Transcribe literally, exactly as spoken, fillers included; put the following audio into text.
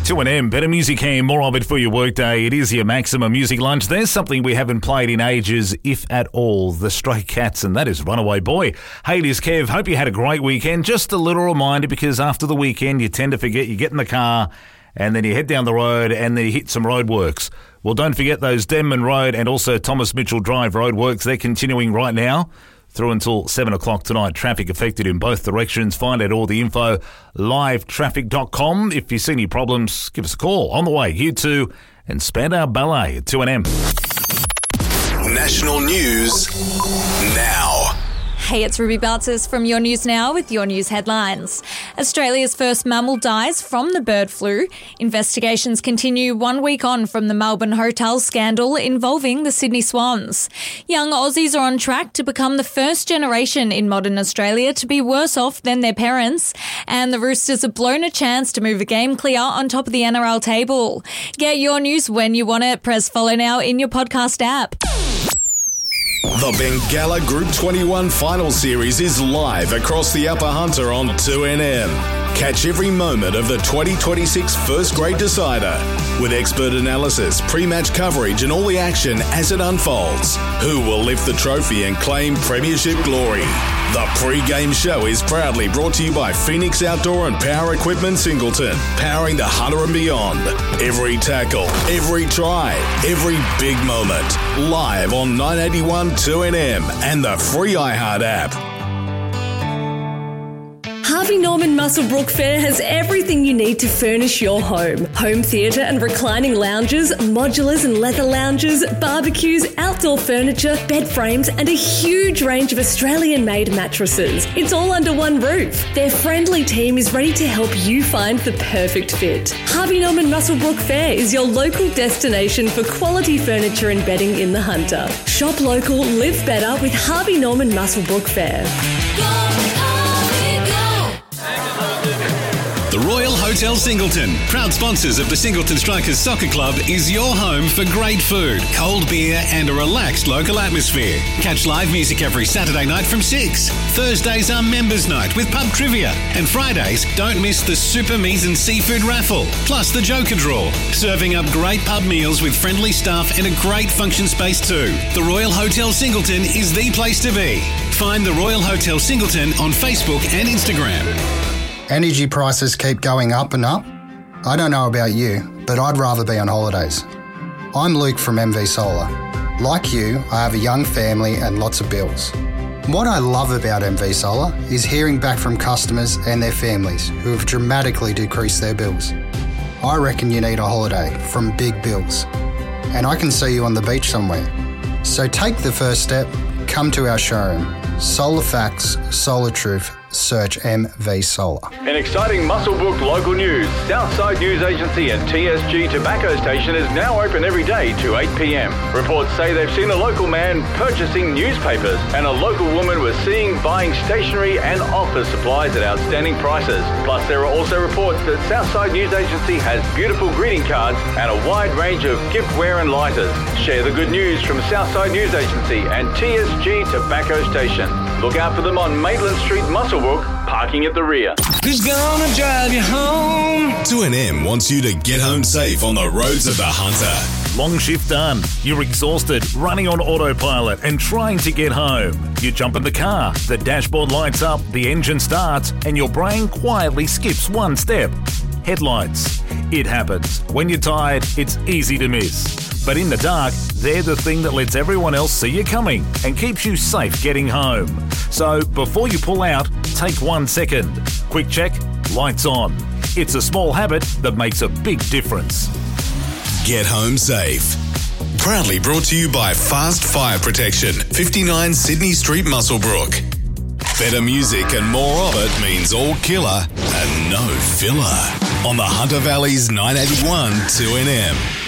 two N M, better music here, more of it for your workday. It is your maximum music lunch. There's something we haven't played in ages, if at all, the Stray Cats, and that is Runaway Boy. Hey, it is Kev. Hope you had a great weekend. Just a little reminder, because after the weekend, you tend to forget. You get in the car, and then you head down the road, and then you hit some roadworks. Well, don't forget those Denman Road and also Thomas Mitchell Drive roadworks. They're continuing right now through until seven o'clock tonight. Traffic affected in both directions. Find out all the info, live traffic dot com. If you see any problems, give us a call. On the way, you too, and Spandau Ballet at two N M. National news now. Hey, it's Ruby Bartzis from Your News Now with your news headlines. Australia's first mammal dies from the bird flu. Investigations continue one week on from the Melbourne hotel scandal involving the Sydney Swans. Young Aussies are on track to become the first generation in modern Australia to be worse off than their parents. And the Roosters have blown a chance to move a game clear on top of the N R L table. Get your news when you want it. Press follow now in your podcast app. The Bengala Group twenty-one Final Series is live across the Upper Hunter on two N M. Catch every moment of the twenty twenty-six First Grade Decider with expert analysis, pre-match coverage and all the action as it unfolds. Who will lift the trophy and claim premiership glory? The pre-game show is proudly brought to you by Phoenix Outdoor and Power Equipment Singleton, powering the Hunter and beyond. Every tackle, every try, every big moment. Live on nine eighty-one two N M and the free iHeart app. Harvey Norman Muswellbrook Fair has everything you need to furnish your home. Home theatre and reclining lounges, modulars and leather lounges, barbecues, outdoor furniture, bed frames and a huge range of Australian-made mattresses. It's all under one roof. Their friendly team is ready to help you find the perfect fit. Harvey Norman Muswellbrook Fair is your local destination for quality furniture and bedding in the Hunter. Shop local, live better with Harvey Norman Muswellbrook Fair. The Royal Hotel Singleton, proud sponsors of the Singleton Strikers Soccer Club, is your home for great food, cold beer and a relaxed local atmosphere. Catch live music every Saturday night from six. Thursdays are members night with pub trivia. And Fridays, don't miss the Super Meat and Seafood raffle, plus the Joker draw. Serving up great pub meals with friendly staff and a great function space too. The Royal Hotel Singleton is the place to be. Find the Royal Hotel Singleton on Facebook and Instagram. Energy prices keep going up and up. I don't know about you, but I'd rather be on holidays. I'm Luke from M V Solar. Like you, I have a young family and lots of bills. What I love about M V Solar is hearing back from customers and their families who have dramatically decreased their bills. I reckon you need a holiday from big bills. And I can see you on the beach somewhere. So take the first step, come to our showroom. Solar Facts, Solar Truth, search M V Solar. In exciting Muswellbrook local news, Southside News Agency and T S G Tobacco Station is now open every day to eight p.m. Reports say they've seen a local man purchasing newspapers and a local woman was seen buying stationery and office supplies at outstanding prices. Plus, there are also reports that Southside News Agency has beautiful greeting cards and a wide range of giftware and lighters. Share the good news from Southside News Agency and T S G Tobacco Station. Look out for them on Maitland Street, Muswellbrook, parking at the rear. Who's gonna drive you home? two N M wants you to get home safe on the roads of the Hunter. Long shift done. You're exhausted, running on autopilot and trying to get home. You jump in the car, the dashboard lights up, the engine starts, and your brain quietly skips one step. Headlights. It happens. When you're tired, it's easy to miss. But in the dark, they're the thing that lets everyone else see you coming and keeps you safe getting home. So before you pull out, take one second. Quick check, lights on. It's a small habit that makes a big difference. Get home safe. Proudly brought to you by Fast Fire Protection, fifty-nine Sydney Street, Muswellbrook. Better music and more of it means all killer and no filler. On the Hunter Valley's nine eighty-one two N M.